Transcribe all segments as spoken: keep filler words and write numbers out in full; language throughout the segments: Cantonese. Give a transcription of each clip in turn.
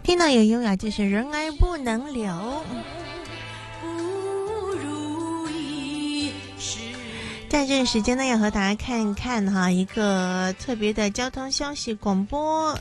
听到有优雅就是人而不能留。在这个时间呢，要和大家看一看哈一个特别的交通消息广播。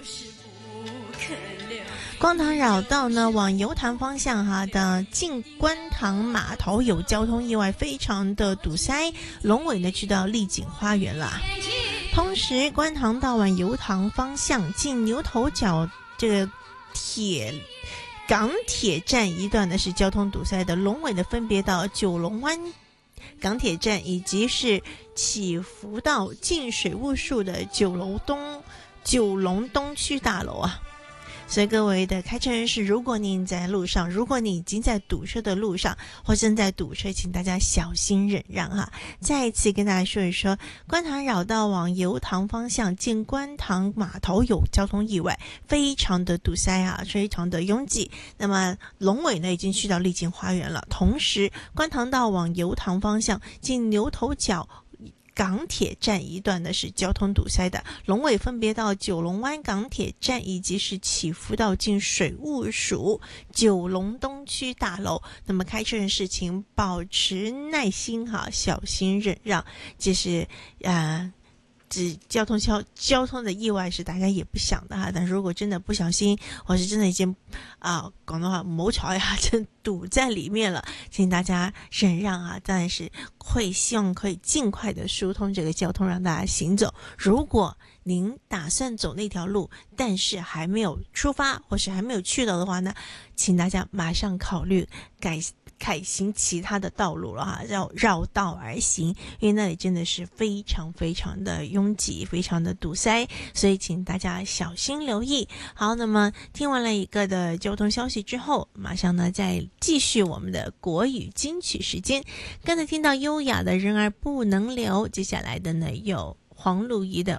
观塘绕道呢往油塘方向哈的进观塘码头有交通意外，非常的堵塞，龙尾呢去到丽景花园了。同时观塘道往油塘方向进牛头角这个铁港铁站一段呢是交通堵塞的，龙尾呢分别到九龙湾港铁站以及是起伏到进水务处的九龙东九龙东区大楼啊。所以各位的开车人士，如果您在路上，如果你已经在堵车的路上或正在堵车，请大家小心忍让哈。再一次跟大家说一说，观塘绕道往油塘方向进观塘码头有交通意外，非常的堵塞啊，非常的拥挤。那么龙尾呢已经去到丽景花园了，同时观塘道往油塘方向进牛头角港铁站一段呢是交通堵塞的，龙尾分别到九龙湾港铁站以及是起伏到进水务署九龙东区大楼。那么开车人士请保持耐心哈，小心忍让。这是呃指交通交交通的意外是大家也不想的哈，但如果真的不小心，或是真的已经啊广东话谋朝呀，真堵在里面了，请大家忍让啊，但是会希望可以尽快的疏通这个交通，让大家行走。如果您打算走那条路，但是还没有出发或是还没有去到的话呢，请大家马上考虑改改行其他的道路了哈，绕绕道而行，因为那里真的是非常非常的拥挤，非常的堵塞，所以请大家小心留意。好，那么听完了一个的交通消息之后，马上呢再继续我们的国语金曲时间。刚才听到优雅的人儿不能留，接下来的呢有黄露仪的